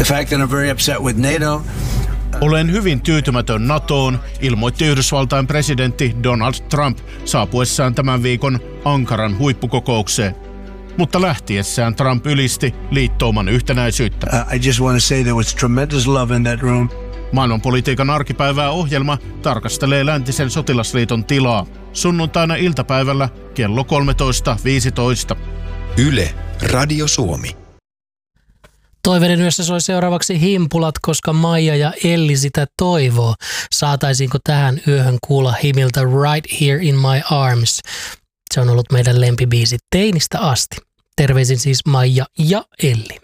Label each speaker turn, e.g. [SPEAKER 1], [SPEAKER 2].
[SPEAKER 1] The fact that I'm very upset with NATO.
[SPEAKER 2] Olen hyvin tyytymätön NATOon, ilmoitti Yhdysvaltain presidentti Donald Trump saapuessaan tämän viikon Ankaran huippukokoukseen. Mutta lähtiessään Trump ylisti liittouman yhtenäisyyttä.
[SPEAKER 1] I just want to say there was tremendous love in that room.
[SPEAKER 2] Maailmanpolitiikan arkipäivää ohjelma tarkastelee läntisen sotilasliiton tilaa sunnuntaina iltapäivällä kello 13.15.
[SPEAKER 3] Yle, Radio Suomi.
[SPEAKER 4] Toiveiden yössä soi seuraavaksi Himpulat, koska Maija ja Elli sitä toivoo. Saataisiinko tähän yöhön kuulla Himiltä Right Here in My Arms? Se on ollut meidän lempibiisi teinistä asti. Terveisin siis Maija ja Elli.